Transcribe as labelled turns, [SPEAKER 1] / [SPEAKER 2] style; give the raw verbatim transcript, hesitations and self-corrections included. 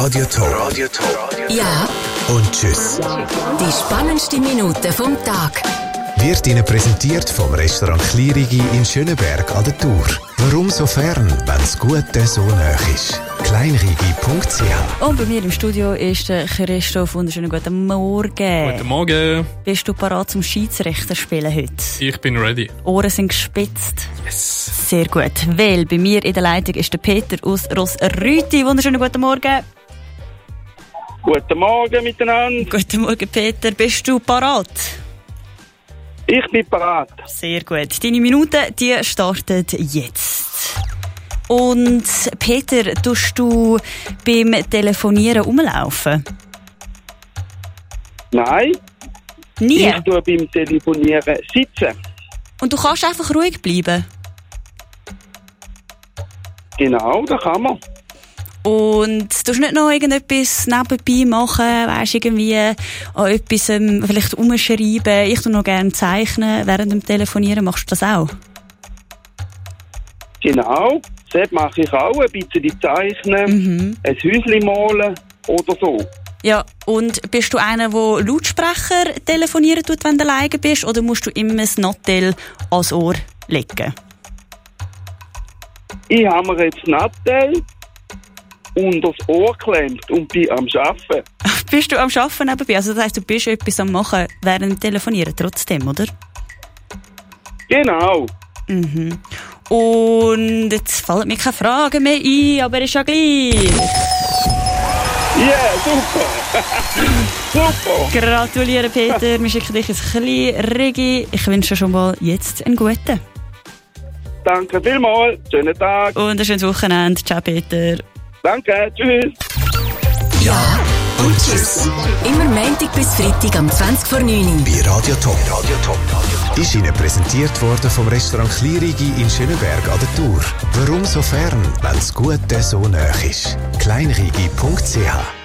[SPEAKER 1] Radio Top. Radio Top.
[SPEAKER 2] Ja.
[SPEAKER 1] Und tschüss.
[SPEAKER 2] Die spannendsten Minuten vom Tag.
[SPEAKER 1] Wird Ihnen präsentiert vom Restaurant Klirigi in Schöneberg an der Tour. Warum so fern, wenn das Gute so nah ist? kleinrigi punkt c h.
[SPEAKER 3] Und bei mir im Studio ist der Christoph. Wunderschönen guten Morgen.
[SPEAKER 4] Guten Morgen.
[SPEAKER 3] Bist du parat zum Schiedsrichter spielen heute?
[SPEAKER 4] Ich bin ready.
[SPEAKER 3] Ohren sind gespitzt.
[SPEAKER 4] Yes.
[SPEAKER 3] Sehr gut. Weil bei mir in der Leitung ist der Peter aus Rossrüti. Wunderschönen guten Morgen.
[SPEAKER 5] Guten Morgen miteinander.
[SPEAKER 3] Guten Morgen, Peter. Bist du parat?
[SPEAKER 5] Ich bin parat.
[SPEAKER 3] Sehr gut. Deine Minute, die startet jetzt. Und Peter, tust du beim Telefonieren rumlaufen?
[SPEAKER 5] Nein.
[SPEAKER 3] Nie?
[SPEAKER 5] Ich tue beim Telefonieren sitzen.
[SPEAKER 3] Und du kannst einfach ruhig bleiben?
[SPEAKER 5] Genau, das kann man.
[SPEAKER 3] Und du musst nicht noch irgendetwas nebenbei machen, weißt, irgendwie an etwas ähm, vielleicht umschreiben. Ich tue noch gerne zeichnen während dem Telefonieren. Machst du das auch?
[SPEAKER 5] Genau, das mache ich auch. Ein bisschen zeichnen,
[SPEAKER 3] Mhm.
[SPEAKER 5] ein Häuschen malen oder so.
[SPEAKER 3] Ja, und bist du einer, der Lautsprecher telefonieren tut, wenn du alleine bist, oder musst du immer das Nattel ans Ohr legen?
[SPEAKER 5] Ich habe mir jetzt Nattel unter das Ohr geklemmt und bin am Arbeiten.
[SPEAKER 3] Bist du am Arbeiten nebenbei? Also das heisst, du bist etwas am Machen während dem Telefonieren trotzdem, oder?
[SPEAKER 5] Genau.
[SPEAKER 3] Mhm. Und jetzt fallen mir keine Fragen mehr ein, aber ist ja gleich.
[SPEAKER 5] Ja, yeah, super. Super.
[SPEAKER 3] Gratuliere, Peter. Wir schicken dich ein bisschen Regi. Ich wünsche dir schon mal jetzt einen guten.
[SPEAKER 5] Danke vielmals. Schönen Tag.
[SPEAKER 3] Und ein schönes Wochenende. Ciao, Peter.
[SPEAKER 5] Danke. Tschüss.
[SPEAKER 2] Ja. Und tschüss. Immer Montag bis Freitag am zwanzig vor neun.
[SPEAKER 1] Bei Radio Top. Radio Top. Ist Ihnen präsentiert worden vom Restaurant Klirigi in Schöneberg an der Tour. Warum so fern, wenn das Gute so nah ist? kleinrigi punkt c h.